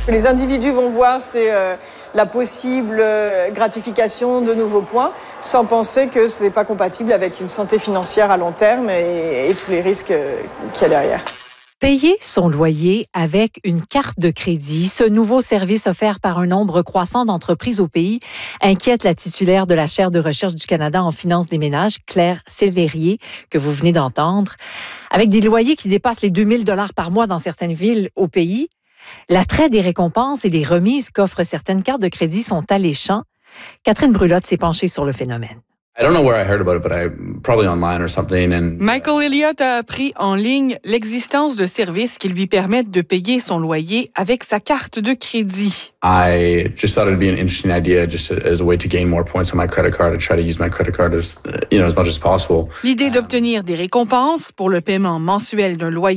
Les individus vont voir, c'est la possible gratification de nouveaux points, sans penser que c'est pas compatible avec une santé financière à long terme et tous les risques qu'il y a derrière. Payer son loyer avec une carte de crédit, ce nouveau service offert par un nombre croissant d'entreprises au pays, inquiète la titulaire de la chaire de recherche du Canada en finances des ménages, Claire Silverier, que vous venez d'entendre. Avec des loyers qui dépassent les 2 000 $ par mois dans certaines villes au pays, l'attrait des récompenses et des remises qu'offrent certaines cartes de crédit sont alléchants. Catherine Brulotte s'est penchée sur le phénomène. Michael Elliott a appris en ligne l'existence de services qui lui permettent de payer son loyer avec sa carte de crédit. I just thought it'd be an interesting idea just as a way to gain more points on my credit card, to try to use my credit card as much as possible. L'idée d'obtenir des récompenses pour le paiement mensuel d'un loyer